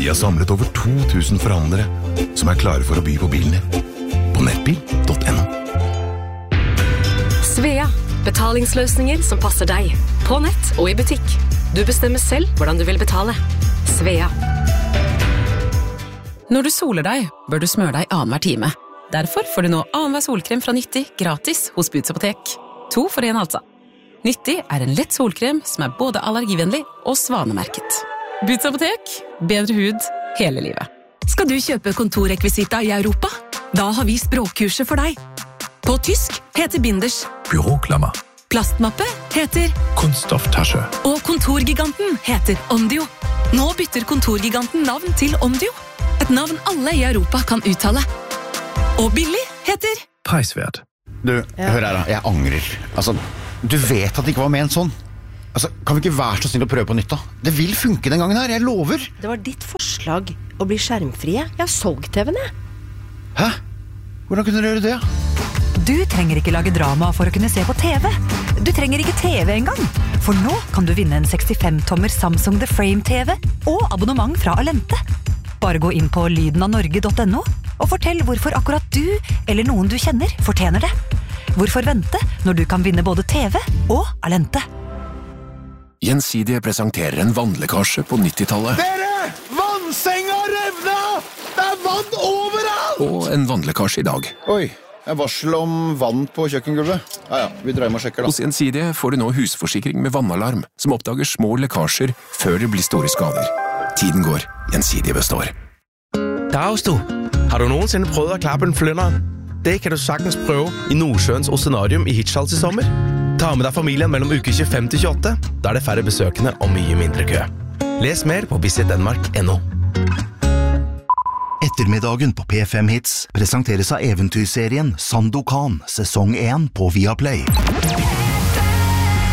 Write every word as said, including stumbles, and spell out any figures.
Vi har samlet over to tusen forhandlere som er klare for å by på bilen din. På nettbil punktum no. Svea, betalingsløsninger som passer deg. På nett og i butikk. Du bestemmer selv hvordan du vil betale. Svea. Når du soler deg, bør du smøre deg annenhver time. Derfor får du nå annenhver solkrem fra Nyttig gratis hos Boots Apotek. To for en altså. Nyttig er en lett solkrem som er både allergivennlig og svanemerket. Boots Apotek, bedre hud hele livet. Skal du kjøpe kontorrekvisita i Europa? Da har vi språkkurset for deg. På tysk heter binders Büroklammer. Plastmappe heter Kunststofftasche. Og kontorgiganten heter Omdio. Nå bytter kontorgiganten navn til Omdio. Et navn alle i Europa kan uttale. Og billig heter Preisvert. Du, ja. Hør her da, jeg angrer. Altså, du vet at det ikke var med en sånn. Altså, kan vi ikke være så snill å prøve på nytt da? Det vil funke den gangen her, jeg lover. Det var ditt forslag å bli skjermfrie. Jeg har solgt T V-en, jeg. Hæ? Hvordan kunne du gjøre det? Du trenger ikke lage drama for å kunne se på T V. Du trenger ikke T V engang. For nå kan du vinne en sekstifem tommer Samsung The Frame T V og abonnement fra Alente. Bare gå inn på lyden av norge punktum no og fortell hvorfor akkurat du eller noen du kjenner fortjener det. Hvorfor vente når du kan vinne både T V og Alente? Gjensidige presenterer en vannlekkasje på nittitallet. Dere! Vannsenga revna! Det er vann overalt! Og en vannlekkasje i dag. Oi, jeg varsel om vann på kjøkkengulvet. Ja, ja, vi drar hjem og sjekker da. Hos Gjensidige får du nå husforsikring med vannalarm, som oppdager små lekkasjer før det blir store skader. Tiden går, Gjensidige består. Dags du, har du nogensinde prøvet at klappe en flynder? Det kan du sagtens prøve i Nordsjøens Oceanarium i Hirtshals i sommer. Ta med deg familien mellom uke tjuefem til tjueåtte, da er det færre besøkende og mye mindre kø. Les mer på visit denmark punktum no. Ettermiddagen på P fem Hits presenteres av eventyrserien Sandokan, sesong én på Viaplay.